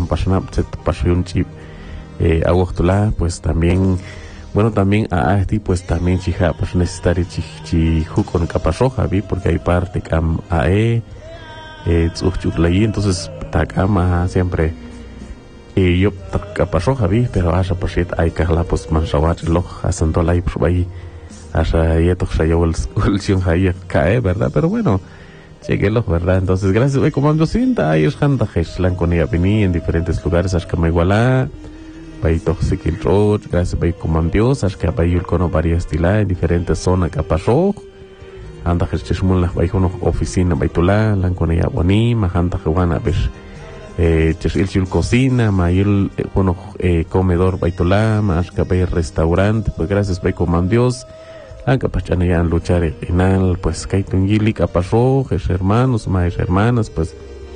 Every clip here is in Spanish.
pashanap set pasión chip aguachtula, pues también bueno, también a ti pues también chija pues necesitar chihu con capasroja, vi, porque hay parte cam ae tsuchuklay, entonces takama siempre yo capasroja vi, pero asa pasit hay kahla pues mansawat lo hasanto lay pues ahí asa yeto sayawal ulsion hay cae, ¿verdad? Pero bueno, chequelo, ¿verdad? Entonces gracias, hoy como ando cinta ahí es handajes lan con ella vení en diferentes lugares hasta que me iguala Bay Toxikil Road, gracias Bay Comandios, as que Bay Yulcono varias tila en diferentes zonas que pasó. Anda que chismula Bay Cono oficina Bay Tula, Lanconea Boni, Mahanta Juana Besh, Chisil Cocina, Mayil Cono comedor Bay Tula, más que Bay restaurante, pues gracias Bay Comandios, Lanca Pachanean luchar final, pues Kaitun Gili Capasó, hermanos, más hermanas, pues.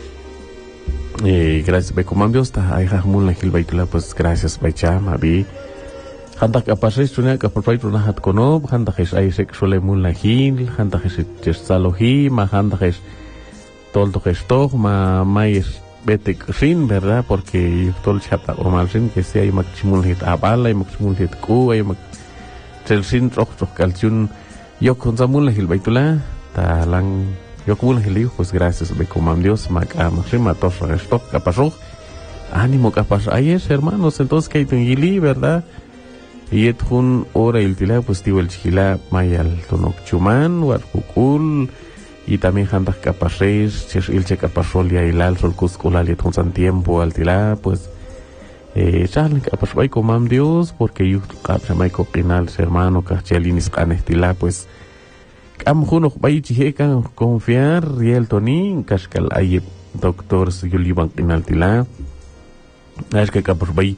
Gracias Bay Comandios, ta ay Rahmul la Gil Baitula, pues gracias Bay Chama, vi. Hantak apases tunya kapalpai tuna hat kono, hantak es ay sek solemul la Gil, hantak es chestalohi, ma hantak es tolto gesto, ma mais bete sin, ¿verdad? Porque tol chata o mal sin que sea ay maksimul hit abala, ay maksimul hit ku, ay mak chelsin trok calcium. Yo con Samul la Gil Baitula, ta lang yo como les digo, pues gracias, Bay Comandios, Macama, Torre, Stock, Capasó, ánimo, Capasó, ahí es, hermanos, entonces que hay Tungili, ¿verdad? Y es un hora el tila, pues tío el chila, Mayal, Tonok Chuman, Huarcucul, y también Handak Capasés, Ilche Capasol, y Ailal, Sol Cuscular, y un tiempo al tila, pues, Charles Capasó, Bay Comandios, porque yo, Capsamaico, Pinal, hermano, Cachalinis, Canestila, pues, am junok bay chihekan confiar riel toni kaskal ay doctor Yuliban Pinaltila es que capos bay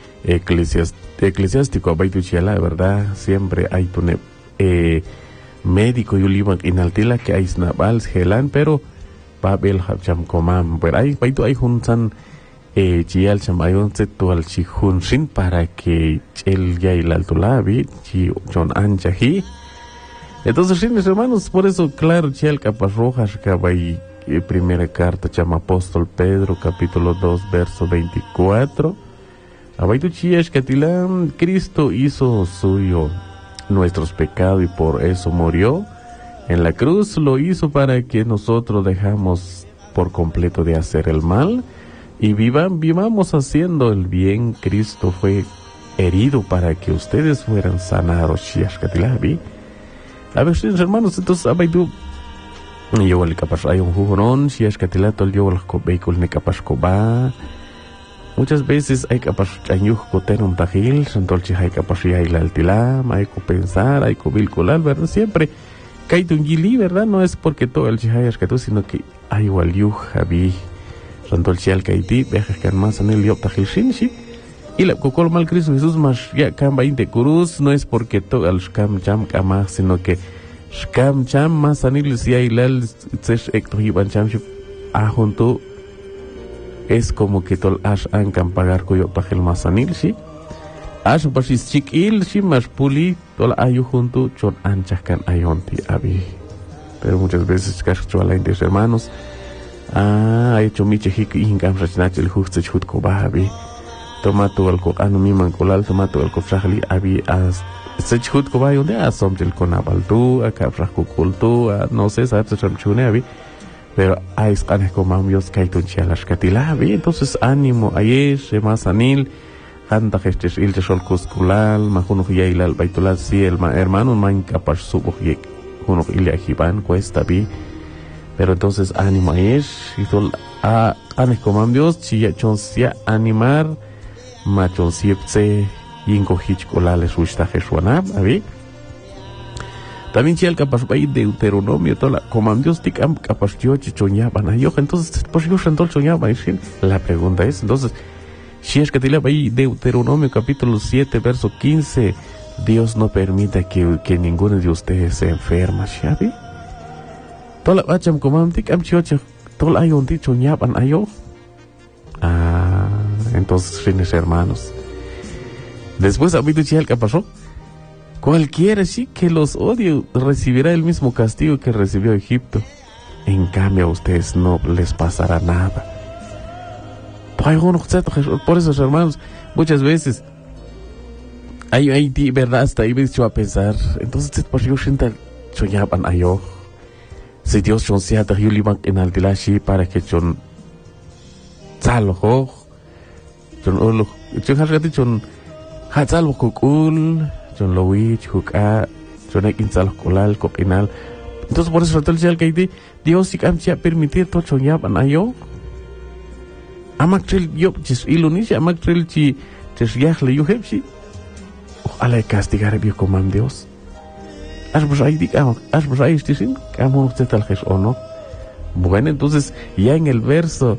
eclesiástico bay tu chiala, verdad, siempre hay tu médico Yuliban Pinaltila que hay snabals gelan, pero babel hacham komam pero hay bay tu hay junsan chial chamayon setual chihun sin para que el yail altulabi chi John Anchahi. Entonces, sí, mis hermanos, por eso, claro, Chiel Caparrojas, Cabay, primera carta, chama Apóstol Pedro, capítulo 2, verso 24. Abaytu Chies Catilán, Cristo hizo suyo nuestros pecados y por eso murió. En la cruz lo hizo para que nosotros dejamos por completo de hacer el mal y vivamos haciendo el bien. Cristo fue herido para que ustedes fueran sanados, Chies Catilán, ¿vi? A ver, sí, hermanos, entonces, abaytu, yo el capaz hay un jujurón, si es que te la tol yo el vehículo ne capaz coba. Muchas veces hay capaz ayuj coter un tajil, sentolchi hay capaz ya ir al tilam, hay que pensar, hay que vincular, ¿verdad? Siempre cae un gili, ¿verdad? No es porque todo el chihai es que tú, sino que hay igual yuj, habi, sentolchi al kaiti, viajes que más en el yo tajil shinshi. Y la cocol mal Cristo Jesús más ya camba de cruz no es porque todo el scam cham kama, sino que scam cham más anil si hay lal tsesh ekto hiban cham a junto es como que tol ash ankam pagar coyo pagel más anil si ash pasis chikil si más puli tol ayu junto chon anchaskan ayonti abi. Pero muchas veces cacho a la de hermanos ha hecho miche hik ingam rachnach el justo chut ko babi tomato el anu mi mancolal tomato el cofrajli abi as se chut ko bayo de asom del conabaltu a cafrajo cultu no sé sabes chamchune abi pero hay scanes como amios kaitun chialas katila abi. Entonces ánimo ayer se más anil handa gestes il sol cusculal majuno yailal baitulal si el hermano man capaz subo yek uno ilia hiban cuesta bi. Pero entonces ánimo ayer y sol a anes como amios chi chonsia animar machon siepse yingo hichcolales usta jesuanab, ¿abi? También si el capaz de Deuteronomio, toda la comandios ticam capaz yo chichoñaban a yo, entonces, pues yo sentó choñaban, la pregunta es, entonces, si es que te le va Deuteronomio capítulo 7, verso 15, Dios no permite que ninguno de ustedes se enferma, ¿sí? Toda la bacham comandic chioche, toda la ayon chichoñaban a yo. Entonces, fines hermanos. Después, ¿habito chial qué pasó? Cualquiera sí que los odie recibirá el mismo castigo que recibió Egipto. En cambio, a ustedes no les pasará nada. Por eso, hermanos, muchas veces hay verdad, hasta ahí me he a pensar. Entonces, por yo siento choñaban ayo. Si Dios chon sea de yuliban en altilashi para que chon salo ho, chon olo, chon hargati chon hatsal kukul, chon lowi chuka, chon ekin salo kolal kopinal. Entonces, por eso el que Dios sí que ha permitir todo choñaban ayo. Amak tril yo chis ilunisha amak tril chi yachle yo hepsi. Ojalá castigar a Dios como Dios. Asbos ahí dicen que amo usted tal vez o no. Bueno, entonces ya en el verso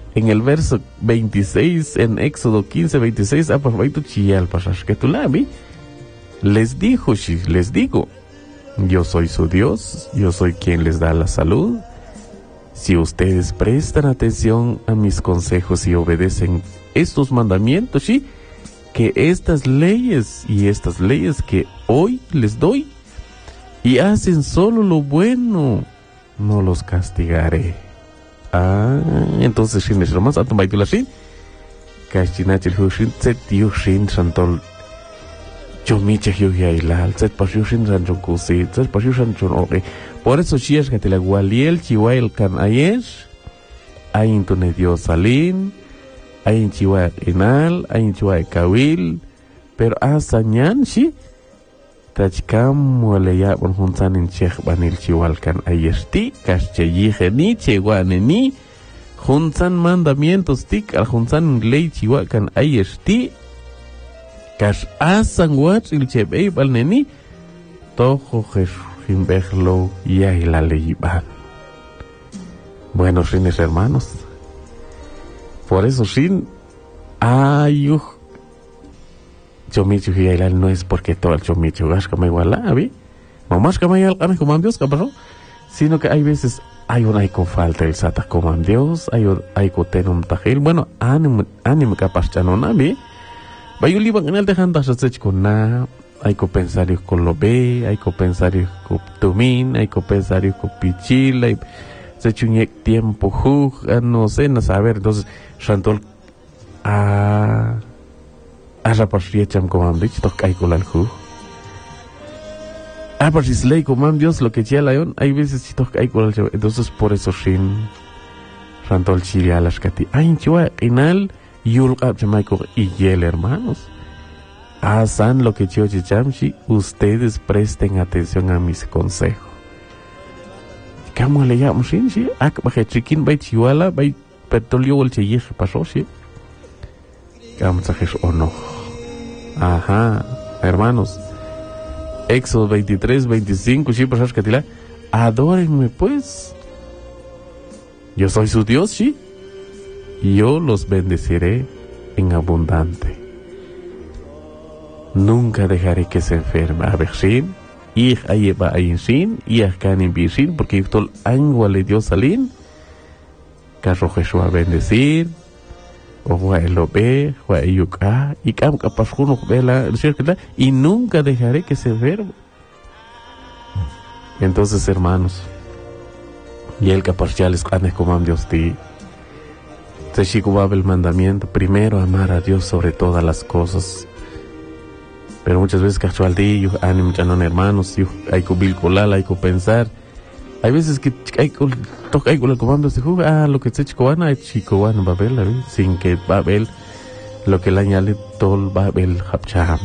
26 en Éxodo 15:26 aproveito chial pasas que tú la vi. Les digo, yo soy su Dios, yo soy quien les da la salud. Si ustedes prestan atención a mis consejos y obedecen estos mandamientos, ¿sí? Que estas leyes que hoy les doy y hacen solo lo bueno, no los castigaré. Entonces, sin eso más, a tomar la sin, cachinachil hushin, set yushin santol, chomiche yuyailal, set pashusin ranchon kusi, set pashusin chon ore. Por eso, si es que te la gualiel, chihuahua can ayesh, ayin tune Dios salin, ayin chihuahua inal, ayin chihuahua kawil, pero asañan, si, tachkam waleya bon hunsan in chech banil chihuahua can ayeshti, kasche yije ni, chihuahua ni, hunsan mandamientos tik, al hunsan ley chihuahua can ayeshti, kash asan watch il chebei bal neni, tojo jesús. Verlo y ahí la ley va. Bueno, fines hermanos, por eso sin chomichu y ahí no es porque todo el chomichu gas como igual la vi, no más como igual ganas como Dios cabrón, sino que hay veces hay con falta el sata como Dios, hay con tener un tajil, bueno, ánimo capaz ya no nabi, va yo liban en el dejando a con nada. Hay que pensar con lo B, hay que pensar con Tumín, hay que pensar con Pichil, hay se chuñek tiempo no sé, no saber. Entonces, Shantol a la parría cham como han dicho, toca hay con el jug. Por si slay como Dios lo que ya león, hay veces si toca hay con el jug. Entonces, por eso Shin Shantol chile a las cati. Chua, inal, yul chamaiko y yel hermanos. San lo que yo chamshi, ustedes presten atención a mis consejos. ¿Cómo le llamo sí? Baje chiquín, bay chihuala, bay petróleo el cheyej pasó, sí. Vamos a hacer o no. Hermanos. Éxodo 23:25, sí, pasas que tila. Adórenme pues. Yo soy su Dios, sí. Y yo los bendeciré en abundante. Nunca dejaré que se enferme. A ver, sin. Y ahí va a sin. Y acá en sin. Porque todo el año le dio salín. Carro Jesús a bendecir. O a lo ve. O a yuca. Y capaz uno ve la. Y nunca dejaré que se enferme. Entonces, hermanos. Y el capaz ya les ganes como a Dios ti. Se chicubaba el mandamiento. Primero amar a Dios sobre todas las cosas. Pero muchas veces casualidad, ánimo chanon hermanos, hay que bilcolal, hay que pensar. Hay veces que hay que comando se juega, lo que se chicobana es chicobana babel, sin que babel lo que le añade todo babel hapcham.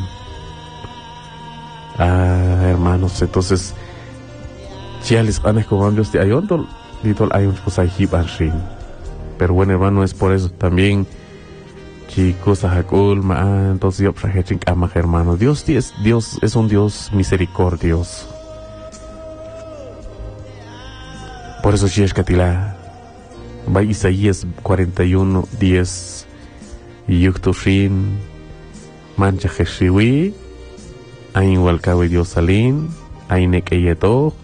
Hermanos, entonces si les ganas comandos de ayondol, litol hay un cosa hibanshin. Pero bueno, hermano, es por eso también chicos, entonces yo hermano, Dios es un Dios misericordioso. Por eso si es catila va Isaías 41:10 yuktushin mancha jeshiwi ain walkawe Dios salin ain ekeyeto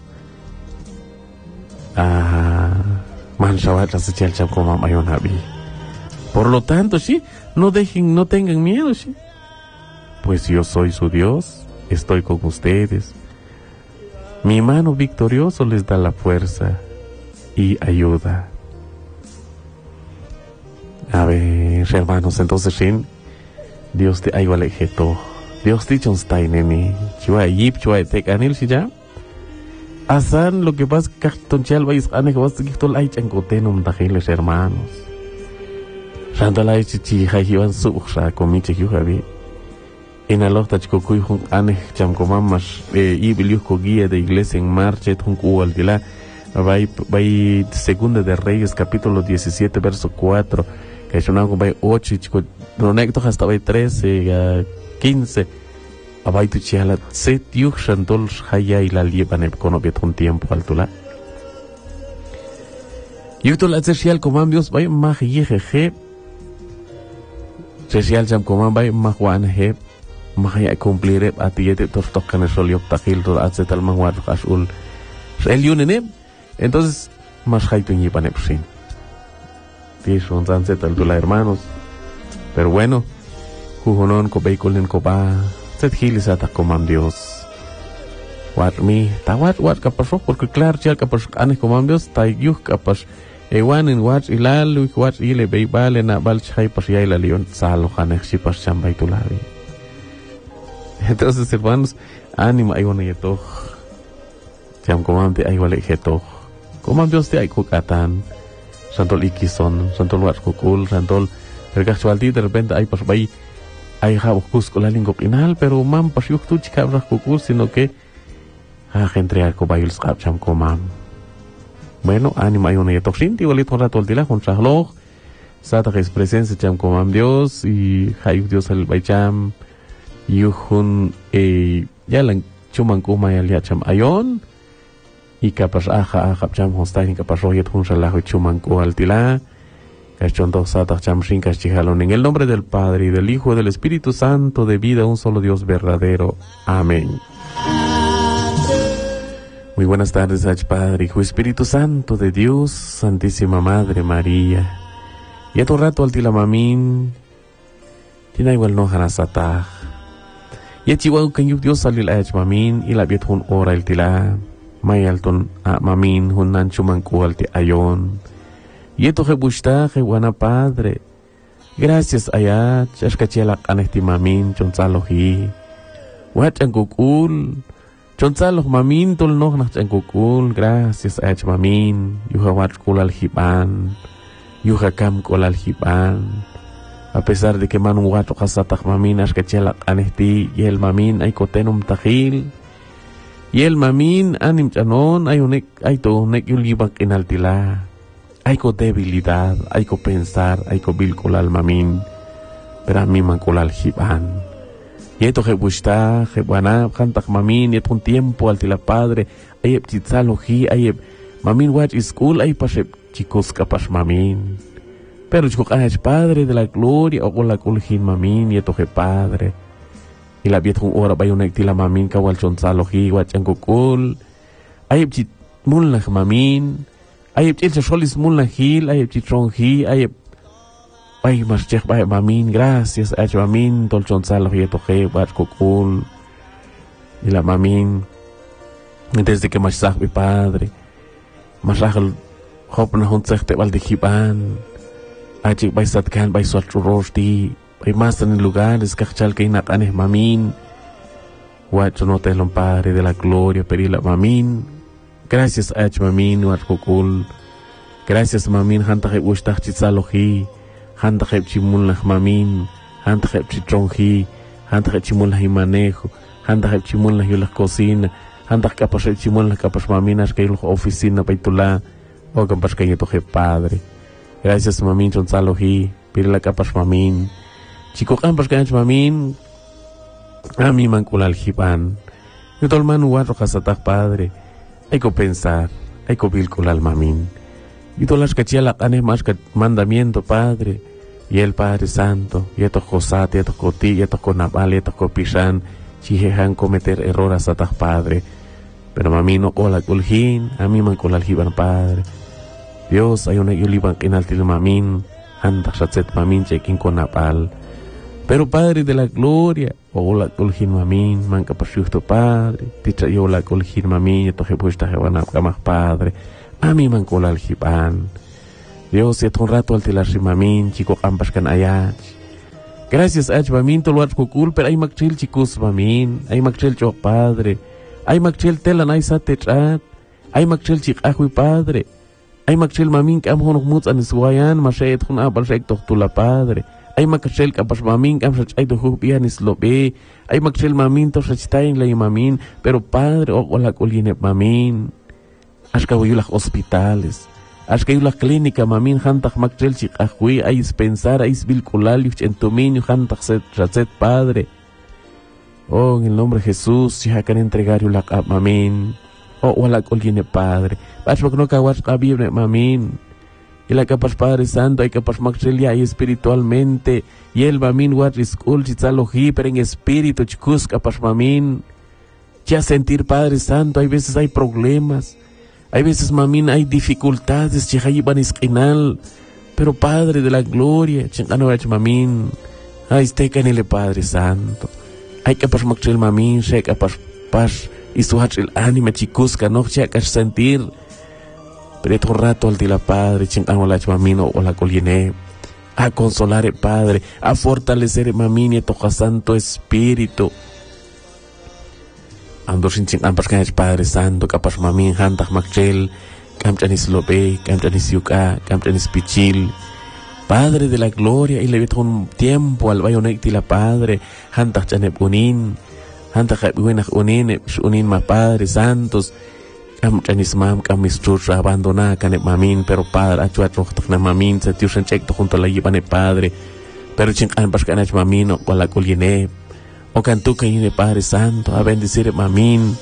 manshawat la sechal cham como mayon habi. Por lo tanto, sí, no tengan miedo, sí. Pues yo soy su Dios, estoy con ustedes. Mi mano victoriosa les da la fuerza y ayuda. A ver, hermanos, entonces, Dios te ayuda a Dios te chonstaineni, chua yip, chua tecanil, si ya. Asan, lo que pasa es que tonchal vais a negar que esto la echan cotenum tajiles, hermanos. Rando la echi jajivan subra comiche yujavi. En aloj tachkokuy jun ane chamcomamas ibilius guía de iglesia en marcha jun kualdila. Vai Segunda de Reyes, capítulo 17, verso 4. Que es una vai 8, chico, ronecto hasta vai 13, 15. Abai tu chiala, set yuk shantol haya y la lieban economía un tiempo altula. Yutul atzesial comambios vai mah yejeje. Sesial jam comam vai mah wan he. Mah ya cumplir a tiete tos tocan el sol y optajil todo atzetal manguar asul. El yunene. Entonces, más hay tu ñipa nepsin. Tish un sunset al tula hermanos. Pero bueno, jujonon ko beikolen ko ba. Set hilis ata comam Dios. Wat mi, ta wat kapas porque claro, ya kapas anes comam Dios, ta yuk kapas. Ewan en wat ilalu, wat ile beibale na bal chay pas ya ila leon salo hanek si pas chambay tulavi. Entonces, hermanos, ánimo ay bueno yeto. Jam comam te ay wale yeto. Comam Dios te ay kukatan. Santol ikison, santol wat kukul, santol percasualti de repente ay pas bay. Ay jabo cusco la lingua final, pero mam pas yuk tu chica kukul, sino que gente ay ko bayul skap cham comam. Bueno, ánimo ay una yetoxinti, igualito un rato al tila, con trahloj. Sata que es presencia cham comam Dios y hayuk Dios al baycham. Yuhun ya lang chuman kuma ya cham ayon. Y kapas aja cham hostain kapas royet hun shalahu chuman ko al tila. Kachonto sata cham shinkas chijalon. En el nombre del Padre y del Hijo y del Espíritu Santo de vida, un solo Dios verdadero. Amén. Muy buenas tardes, Padre, Hijo, Espíritu Santo de Dios, Santísima Madre María. Y a tu rato al tila mamin, tina igual no hanasatah. Y a chihuahua que Dios salil a mamin, y la viet hun ora el tila, mayalton a mamin, hun nanchuman kual ti ayon. Y esto que busta, que buena Padre. Gracias ayat, chashkachelak anesti mamin, chonsalohi. Wachan kukul. Chonsaloh mamin tol noh nach kukul. Gracias ayat mamin. Yuha wat kul al hiban. Yuha kam kul al hiban. A pesar de que manu wato kasatak mamin ashkachelak anesti. Y el mamin ay kotenum tajil. Y el mamin anim chanon ay unek ay to nek yulibak inaltila. Hay con debilidad, hay con pensar, hay con vilcul al mamin, pero a mí mancul al hiban. Y esto que busta, que buena, cantak mamin, y es un tiempo al tila Padre, hay chitzaloji, hay mamin watch school, hay pasep chicos capas mamin. Pero chico es Padre de la gloria, o con la culjin mamin, y esto que Padre. Y la viet un hora vaya una tila mamin, kawal chonzaloji, watch angukul, hay chit mullah mamin. Ayep el solis mulla hil, ayep chitronji, ayep ay mas chek bay mamin, gracias a mamin tolchon salo y toje bat kokul. Y la mamin desde que mas mi Padre mas rahal hop na hun sekte bal dihiban. Achik bay satkan bay suat rosti, bay mas en lugares kachal que inak aneh mamin. Wacho no te Padre de la gloria, pero la mamin. Gracias a mamin wat kokul. Gracias mamin hanta ke ustah chitzalohi, hanta ke chimullah mamin, hanta ke chitronji, hanta ke chimullah manejo, hanta ke chimullah yulah cocina, hanta ke kapas chimullah kapas maminas ke yulah oficina paitula, o kapas ke yeto ke Padre. Gracias mamin chonzalohi, pirla kapas mamin. Chico kampas ke mamin, ami mankulal hipan. Yutol manu wat kasatak Padre. Hay que pensar, hay que vincular al mamin. Y todas las cachelak anes más que mandamiento, Padre, y el Padre Santo, y estos cosate, y estos coti, y estos conabal, y estos copisan, chijejan cometer errores a tas Padre. Pero mami no cola culjín, a mí man cola aljiban Padre. Dios, hay una yuliban en altil mamin, anda satzet mamin chequin conabal. Pero Padre de la gloria, ola kulhin mamin, manca pasiusto Padre, ticha yo la kulhin mamin, to jepuesta jewana kamah Padre, a mí mancola aljiban. Dios se un rato al tilar mamin chico ampas kan ayach. Gracias a mamin to luat kukul pero ay magchil chicos mamin, ay magchil chok padre, ay magchil telan ay sa techat, ay magchil chik ahui padre, ay magchil mamin kam honok muts aniswayan masayet hun apal sa iktok tula padre. Ay magchil kapas mamin kam sa chay to hupian islobe, ay magchil mamin to sa chitayin lay mamin, pero padre o wala kulinep mamin. Ashka wayulak hospitales. Ashka yulak clínica mamin hantak magchel chik ahui ay dispensar ay isbilkulal yuch entuminyo hantak set padre. Oh, en el nombre de Jesús, si hakan entregar yulak a mamin. Oh, wala kuline padre. Pachmak no kawas kabibre mamin. Y la capas Padre Santo, hay capas magchel ya y espiritualmente. Y el mamin wat riskul chitzaloji, pero en espíritu chikus capas mamin. Ya sentir Padre Santo, hay veces hay problemas. Hay veces, mamin, hay dificultades, chihayiban isquinal, pero Padre de la Gloria, chinganovach, mamin, ay, estécanile, Padre Santo. Hay que pas machil, mamin, sheka pas y suhachil ánima, chicusca, no checa sentir. Pero un rato al día, Padre, chinganovach, mamin, o la coline, a consolar, Padre, a fortalecer, mamin, y toja Santo Espíritu. Ando sin ampas kanach Padre Santo, kapas mamin hantak magchel, kamchanis lobe, kamchanis yuka, kamchanis pichil. Padre de la Gloria, y le vet un tiempo al bayonecti la Padre, hantak chanep unin, hantak unin ma Padre Santos, kamchanis mam, kamis chucha, abandona kanep mamin, pero Padre, achuatrohtak na mamin, sa tiusan chekto junto a la yibane Padre, pero ching ampas kanach mamin, o wala kuline. O cantu que yine Padre Santo, a bendecir mamin.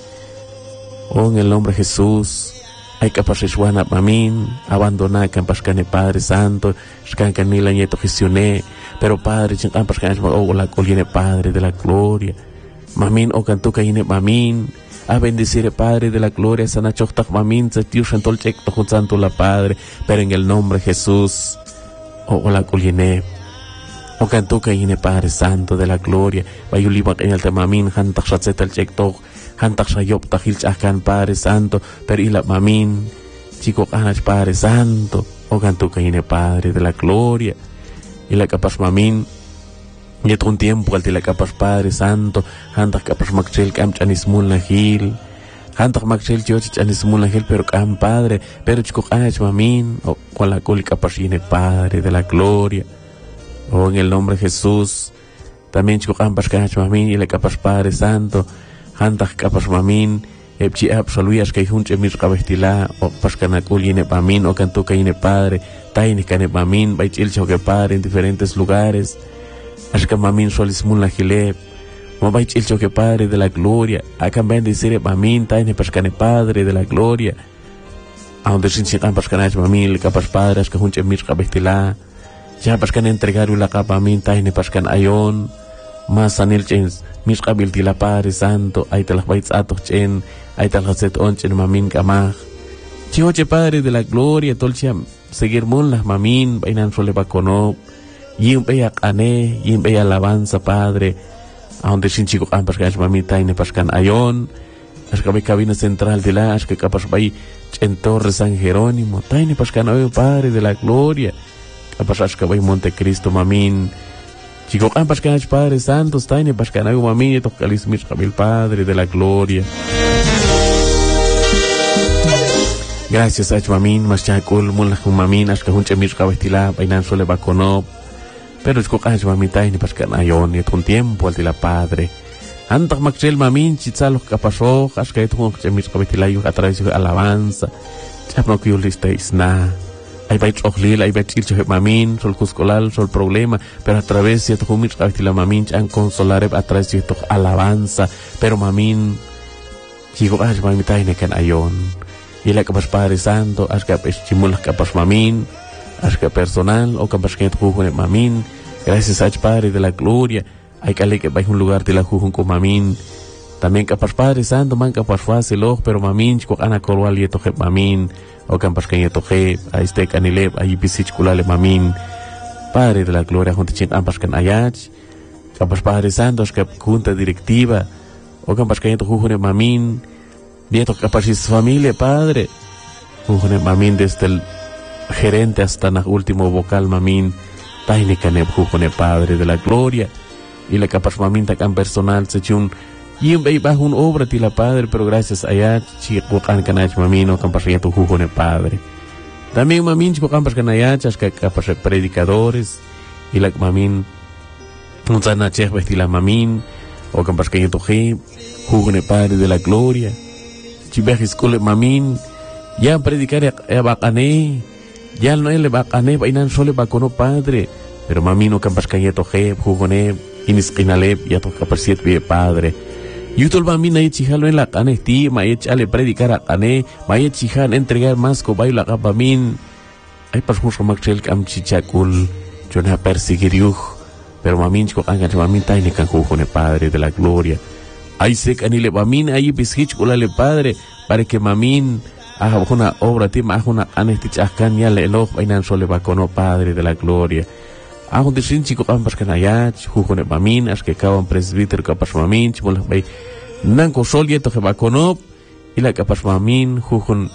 O en el nombre de Jesús, hay que pasar mamin, abandonar campascane Padre Santo, scancanila nieto gestione, pero Padre, campascane o la coline Padre de la Gloria. Mamin, o cantu que yine mamin, a bendecir Padre de la Gloria, sanachoktak mamin, se tiu santol chekto santo la Padre, pero en el nombre de Jesús, o la coline. O canto que yine Padre Santo de la Gloria, bayulibak en el temamin, hantak shatzet el chektok, hantak shayop tahil chakan Padre Santo, pero ila mamin, chico kanach Padre Santo, o canto que yine Padre de la Gloria, y la capas mamin, y un tiempo al la capas Padre Santo, hantak capas makchel kam chanismul nahil, hantak makchel chioch chanismul nahil, pero kam Padre, pero chico kanach mamin, o con la col capas yine Padre de la Gloria. Oh, en el nombre de Jesús, también chico ampas kanach mamin y le capas Padre Santo, hantak capas mamin, epchi absoluyas que junche mis cabestila, o pascanacul yine mamin, o cantuca yine Padre, taini cane mamin, baichil choque Padre en diferentes lugares, ashka mamin solismul la gilep, mo baichil choque Padre de la Gloria, akan bendecir mamin, taini pascane Padre de la Gloria, a donde sin ampas kanach mamin, le capas Padre, ashka junche mis cabestila, ya paskan entregar la capa minta y paskan ayon mas anil chens mis kabil tila Padre Santo ay talas baits atos chen ay talas set on chen mamin kamah chihoche Padre de la Gloria tolcha seguir mon las mamin bainan sole bakono yim beya ane yim beya alabanza Padre a donde sin chico ampas kan mamita y paskan ayon ashka bay cabina central de la ashka kapas bay chen Torre San Jerónimo taine paskan ayo Padre de la Gloria Pasas que voy Montecristo mamin, chico ampas que Padre Santo está en pascanago mamin y tocalis mis camil Padre de la Gloria. Gracias a mamin, mas chacul mulah mamin as que hunche mis cabestila bainan sole bacono, pero chico mamin está en pascanayon y un tiempo al de la Padre. Antak maxel mamin chitzalo capaso, as que hunche mis cabestila yo a través de alabanza, chapno que yo lista isna. Hay baits ohlil, hay baits ilcho mamin, sol cuscolal, sol problema, pero a través de tu humir la mamin chan consolar a través de tu alabanza, pero mamin chico as mamita ine kan ayon. Y la capas Padre Santo, as que estimula capas mamin, as que personal o capas que tu mamin, gracias a Padre de la Gloria, hay que ale que vai un lugar de la jujun con mamin. También capas Padre Santo, man capas fácil, pero mamin chico ana corwal y toje mamin. O campas que ya toje, a este canile, a yipisichculale mamin, Padre de la Gloria, junto chin ampas can ayach, campas Padre Santo, que junta directiva, o campas que ya toje mamin, vieto capas familia, Padre, jujune mamin desde el gerente hasta el último vocal mamin taine caneb jujone Padre de la Gloria y la capaz mamin tan personal se chun y bajo una obra tila Padre, pero gracias a ella chicocan canach mamino capaz ya tu jujone Padre también mamin chicocan pas canayachas que capaz predicadores y la mamin un sana chef vestila mamin o capaz que ya tu jujone Padre de la Gloria chibejis kule mamin ya predicar ya bacane ya no le bacane bainan sole bacono Padre pero mamino campas cayeto jugone inis inalep ya to capacit be Padre yutul mamina y chijalo en la cane ti ma echale predicar a cane ma echijan entregar más co baila capamin ay pas mucho maxel cam chichakul chona perseguir yuj pero mamin ko anga mamin tai ni kan jugone Padre de la Gloria ay se canile mamin ay bischich le Padre para que mamin haga una obra ti ma una anestich akan ya le lo bainan sole bacono Padre de la Gloria Ahun disin chico kampas kanayach, jujone mamin, as que kawan presbiter kapas mamin, chimolah bay nanko sol yeto que baconop, y la kapas mamin, jujun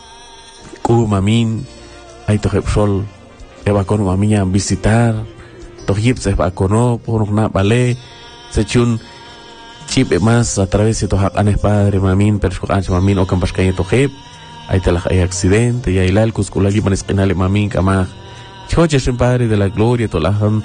ku mamin, ay to sol, e bacono mamin visitar, to hip se baconop, unok na bale, se chun chip más a través de to hakanes Padre mamin, pero anch mamin o kampas kayeto hip, ay telah ay accidente, y ay lal kuskulagi manis kinale mamin kamah. Choches en Padre de la Gloria, tolahan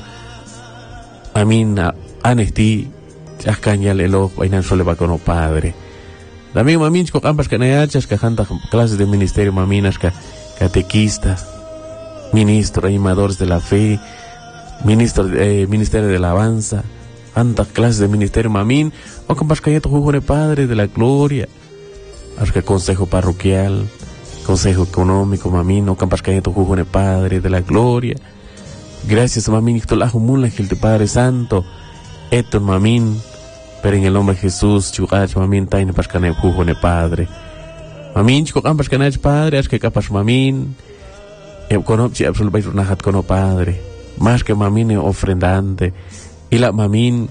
amin anesti chascan ya lelo bainan sole bacono Padre. También mamin ko campas canayachas que janta clases de ministerio maminas que catequista, ministro animadores de la fe, ministerio de alabanza, janta clases de ministerio mamin o campas cayeto jujone Padre de la Gloria. Asca consejo parroquial, consejo económico, mamin, no campas cayeto jujone Padre de la Gloria. Gracias, mamin, ixtolajo mula, Gil de Padre Santo, eton, mamin, pero en el nombre de Jesús, chugach, mamin, taine pascane jujone Padre. Mamin, chico campas canach Padre, es que capas mamin, econopchi absolutamente unajat cono Padre, más que mamin ofrendante, y la mamin,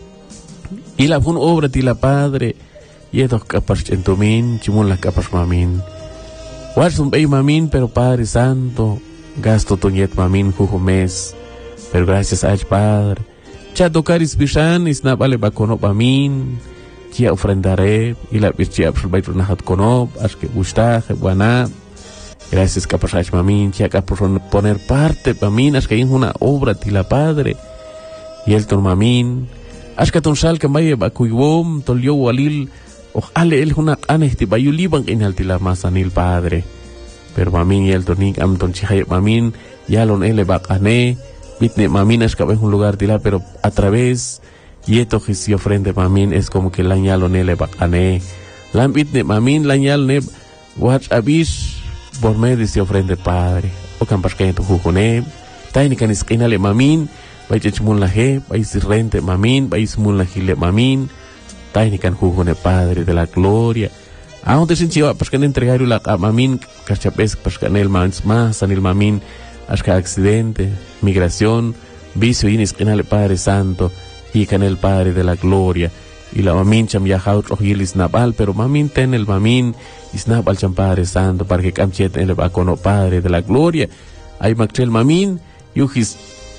y la fun obra ti la Padre, y etos capas entomin, chimula capas mamin. Warsum bay mamin, pero Padre Santo, gasto toñet mamin jujo mes, pero gracias a Padre. Chato caris bishan, isna vale bacono mamin, chia ofrendaré, y la bichia absolutamente nahat conop, as que gustaje, buena. Gracias capas a mamin, chia capos poner parte mamin, as que hay una obra tila Padre. Y el ton mamin, as que ton sal que vaya bacuibom, tolio walil, ale el una anesti bayulibang inaltila masanil Padre. Pero mamin y el tonik am ton chihay mamin yalon ele bakane bitne mamin es que un lugar tila pero a través yeto gisi ofrende mamin es como que lan yalon ele bakane lan bitne mamin lan yalne watch abish por medio si ofrende Padre o campas que tu jujone taini canis inale mamin bay chmun la he bay sirrente mamin bay smun la hile mamin Tainikan jujone Padre de la Gloria. Aún te sinchiwa pas kan entregar la mamin kachapes pas kan el más sanil mamin hasta accidente, migración, vicio inis kanale Padre Santo y kan el Padre de la Gloria. Y la mamin cham yahaut rohilis nabal, pero mamin ten el mamin isnabal cham Padre Santo para que camchet el bacono Padre de la Gloria. Ay makchel mamin yuhis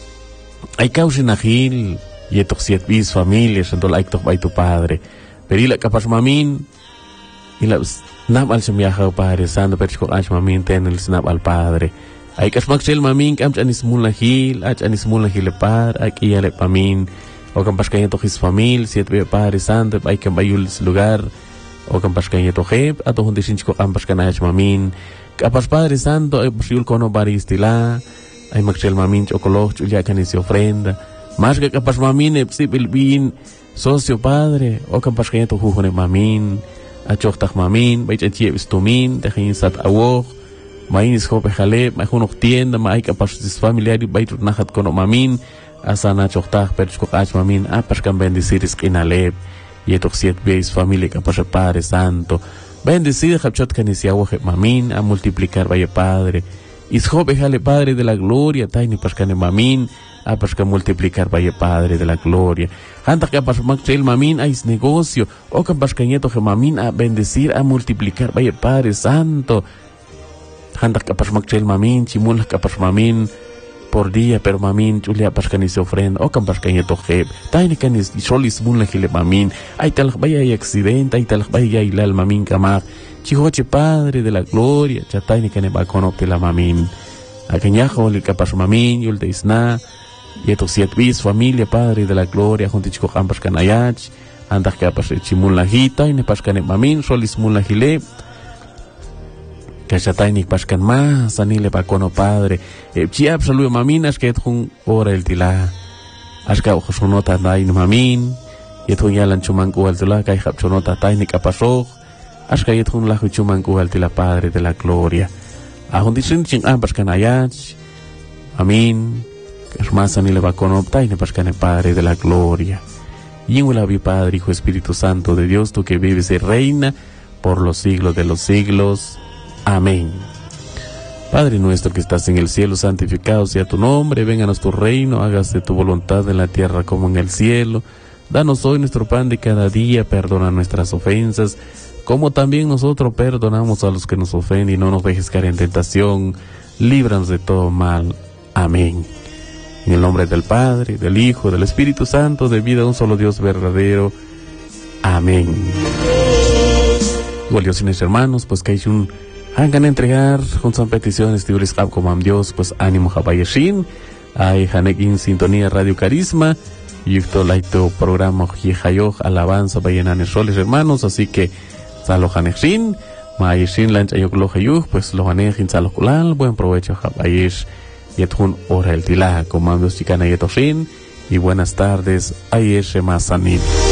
ay causin agil y estos 7 bis familias, entonces hay que tocar tu Padre. Pero y la capas mamin, y la snap al semyaha Padre Santo, pero chico ach mamin ten el snap al Padre. Hay que smakchel mamin, que anis mulahil, anis mulahil par, aquí ya le mamin, o campas que to his familia, 7 Padre Santo, hay que bayul lugar, o campas que to heb, a to hunde sin chico campas que ach mamin, capas Padre Santo, ay posible kono baristila, ay makchel mamin chocoloch, ya que ni se ofrenda. Más que capaz mamin epsipil bin socio Padre o capaz que tu jujone mamin a chochtach mamin bay chie istumin de hin sat awo main is hope jale mai junok tienda mai capaz dis familiar bay tu nahat kono mamin asana chochtach per chokach mamin a pas kan bendecir iskinaleb y etok 7 veis familia capaz Padre Santo bendecir hapchot kan isiawo mamin a multiplicar bay Padre is hope jale Padre de la Gloria taini pas kan mamin apas que multiplicar vaya Padre de la Gloria. Hanta que apas makchel mamin ais negocio, o que apas que nieto que mamin a bendecir, a multiplicar vaya Padre Santo. handak kapasmakchel mamin, chimulak kapasmamin por día, pero mamin chulia paskan is ofrenda, o kan paskan yeto jeb, taine kan is solis mun la gile mamin, ay talak vaya y accidente, ay talak vaya y la mamin kamak, chihoche padre de la gloria, chataine kan ba konopte la mamin, akenyajo el kapas mamin, yul de isna, yeto siet bis familia padre de la gloria, junto chico kan paskan ayach, andak kapas chimun la hita, y ne paskan mamin, solis mun la gile, Cachatay ni pascan más, anile pa cono padre. Chiap saludo maminas que etjun ora el tila. Ashka ojosonota dai no mamin. Yetjun yalan chumanku al tila kai hapchonota tay ni kapasoj. Ashka yetjun la chumanku al tila padre de la gloria. Ahun disin ching pascan ayach. Amin. Más anile pa cono tay ni pascan el padre de la gloria. Yingula vi Padre, Hijo, Espíritu Santo de Dios, tú que vives y reina por los siglos de los siglos. Amén. Padre nuestro que estás en el cielo, santificado sea tu nombre, vénganos tu reino, hágase tu voluntad en la tierra como en el cielo. Danos hoy nuestro pan de cada día, perdona nuestras ofensas, como también nosotros perdonamos a los que nos ofenden, y no nos dejes caer en tentación, líbranos de todo mal. Amén. En el nombre del Padre, del Hijo, del Espíritu Santo, de vida a un solo Dios verdadero. Amén. Igual Dios y mis hermanos, pues que hay un hagan entregar con sus peticiones de Uris como Dios, pues ánimo Jabayeshin, hay Hanekin Sintonía Radio Carisma, y esto laito programa Jijayo Alabanza Bayenanes Soles hermanos, así que Salo Haneshin, Mayeshin Lanchayok Lojayuk, pues lo Hanejin Salo Kulal, buen provecho Jabayesh, Yetun Ora el Tila, como Dios Chicana Yetoshin, y buenas tardes, Ayeshe Masanit.